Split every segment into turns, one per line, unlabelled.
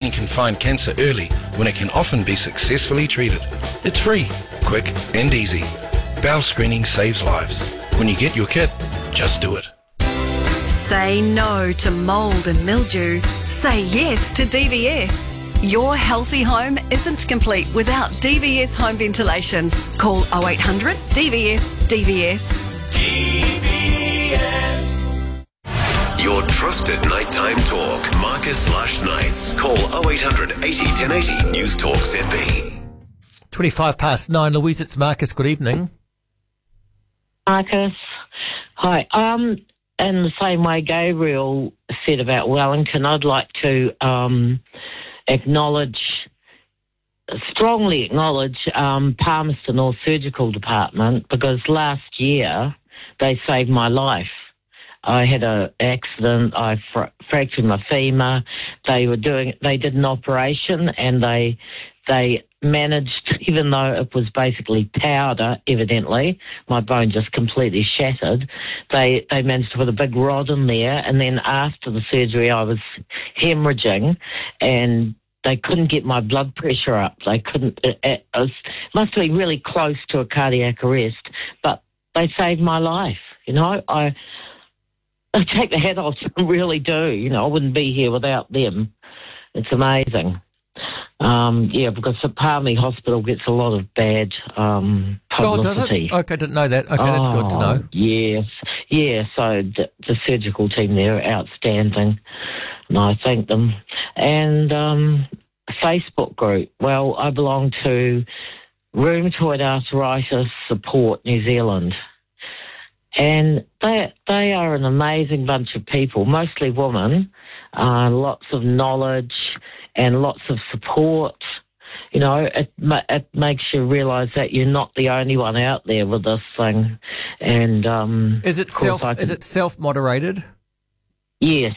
screening can find cancer early when it can often be successfully treated. It's free, quick and easy. Bowel screening saves lives. When you get your kit, just do it.
Say no to mould and mildew. Say yes to DVS. Your healthy home isn't complete without DVS home ventilation. Call 0800 DVS DVS.
DVS. Your trusted nighttime talk. Marcus/Knights. Call 0800 80 1080 News Talk ZB.
9:25. Louise, it's Marcus. Good evening.
Marcus. Hi. In the same way Gabriel said about Wellington, I'd like to strongly acknowledge Palmerston North Surgical Department, because last year they saved my life. I had an accident. I fractured my femur. They did an operation, and they managed, even though it was basically powder, evidently, my bone just completely shattered, they managed to put a big rod in there, and then after the surgery I was hemorrhaging, and they couldn't get my blood pressure up. They couldn't, must be really close to a cardiac arrest, but they saved my life, I take the hat off, I really do, I wouldn't be here without them. It's amazing. Because the Palmy Hospital gets a lot of bad publicity.
Oh, does it? Okay, didn't know that. Okay, that's good to know.
Yes. Yeah, so the surgical team there are outstanding, and I thank them. And Facebook group, well, I belong to Rheumatoid Arthritis Support New Zealand. And they are an amazing bunch of people, mostly women, lots of knowledge and lots of support. It makes you realise that you're not the only one out there with this thing. And
is it self-moderated?
Yes.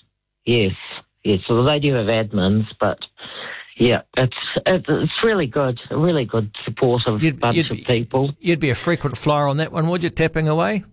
So they do have admins, but yeah, it's really good. A really good supportive bunch of people.
You'd be a frequent flyer on that one, would you? Tapping away?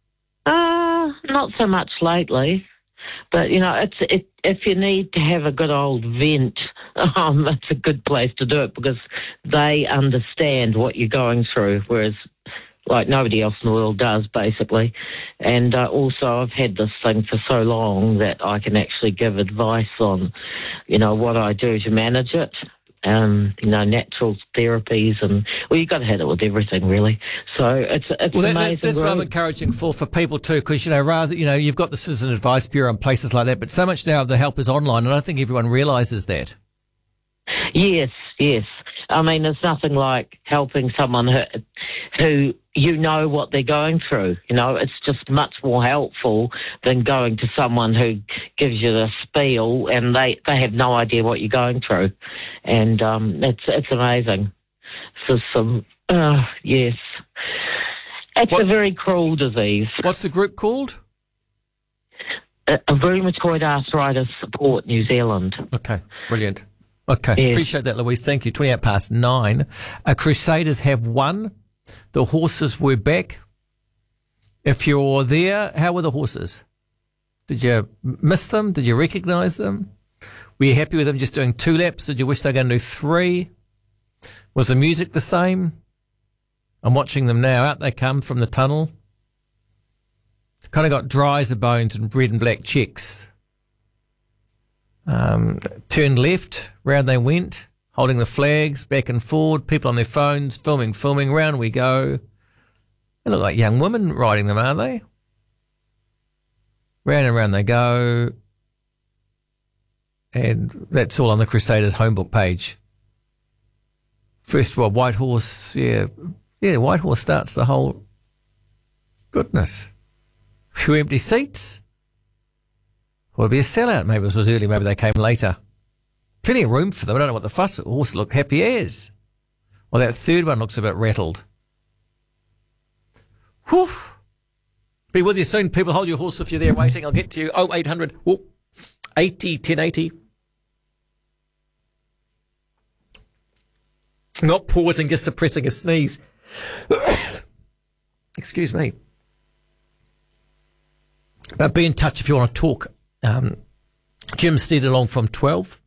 Not so much lately. But, if you need to have a good old vent, that's a good place to do it, because they understand what you're going through, whereas, nobody else in the world does, basically. And also I've had this thing for so long that I can actually give advice on, what I do to manage it. Natural therapies, and you've got to have it with everything, really. So it's amazing.
That's rather encouraging for people too, because you've got the Citizen Advice Bureau and places like that, but so much now of the help is online, and I don't think everyone realises that.
Yes. I mean, there's nothing like helping someone who what they're going through. It's just much more helpful than going to someone who gives you the spiel and they have no idea what you're going through. And it's amazing. So yes. It's a very cruel disease.
What's the group called?
Rheumatoid Arthritis Support New Zealand.
Okay, brilliant. Okay, Appreciate that, Louise. Thank you. 9:28. Crusaders have won. The horses were back. If you're there, how were the horses? Did you miss them? Did you recognise them? Were you happy with them just doing 2 laps? Did you wish they were going to do 3? Was the music the same? I'm watching them now. Out they come from the tunnel. Kind of got dry as a bones and red and black checks. Turned left, round they went, holding the flags, back and forward, people on their phones, filming, round we go. They look like young women riding them, are they? Round and round they go. And that's all on the Crusaders homebook page. First of all, White Horse, White Horse starts the whole... Goodness. Few empty seats. Well, it'll be a sellout. Maybe it was early, maybe they came later. Plenty of room for them. I don't know what the fuss. The horse looked happy as. Well, that third one looks a bit rattled. Whew. Be with you soon, people. Hold your horse if you're there waiting. I'll get to you. 0800 80 1080. Not pausing, just suppressing a sneeze. Excuse me. But be in touch if you want to talk. Jim steered along from 12.